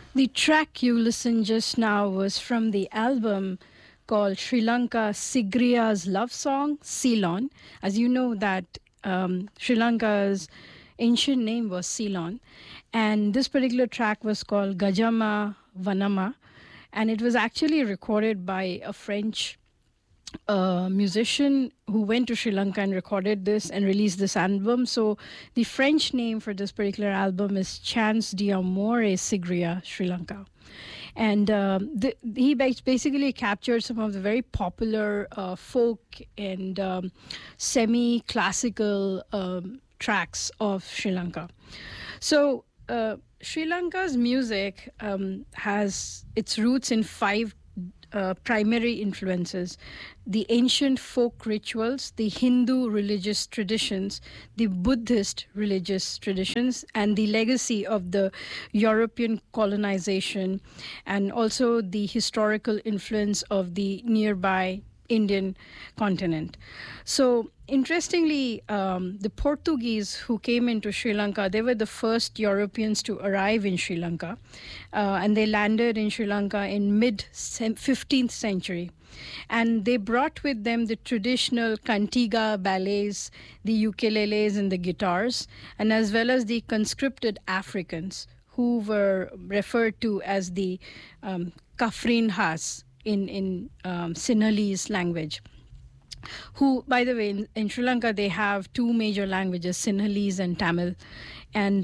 The track you listened just now was from the album called Sri Lanka Sigriya's love song, Ceylon. As you know that Sri Lanka's ancient name was Ceylon. And this particular track was called Gajama Vanama. And it was actually recorded by a French musician who went to Sri Lanka and recorded this and released this album. So the French name for this particular album is Chants d'Amore Sigria, Sri Lanka. And he basically captured some of the very popular folk and semi-classical tracks of Sri Lanka. So Sri Lanka's music has its roots in five primary influences: the ancient folk rituals, the Hindu religious traditions, the Buddhist religious traditions, and the legacy of the European colonization, and also the historical influence of the nearby Indian continent. So, interestingly, the Portuguese who came into Sri Lanka, they were the first Europeans to arrive in Sri Lanka, and they landed in Sri Lanka in mid 15th century. And they brought with them the traditional cantiga ballets, the ukuleles, and the guitars, and as well as the conscripted Africans who were referred to as the Kafrin Has in Sinhalese language. Who, by the way, in Sri Lanka, they have two major languages, Sinhalese and Tamil. And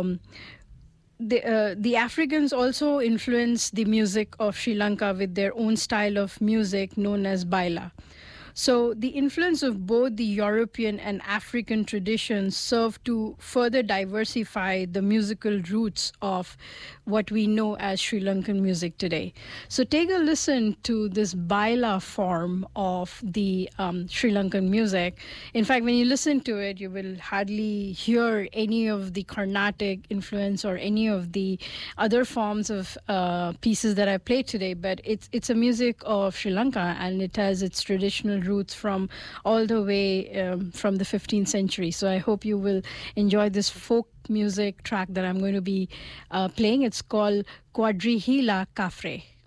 the Africans also influenced the music of Sri Lanka with their own style of music known as baila. So the influence of both the European and African traditions served to further diversify the musical roots of what we know as Sri Lankan music today. So take a listen to this baila form of the Sri Lankan music. In fact, when you listen to it, you will hardly hear any of the Carnatic influence or any of the other forms of pieces that I played today, but it's a music of Sri Lanka, and it has its traditional roots from all the way from the 15th century. So I hope you will enjoy this folk music track that I'm going to be playing. It's called Quadrihila Cafre.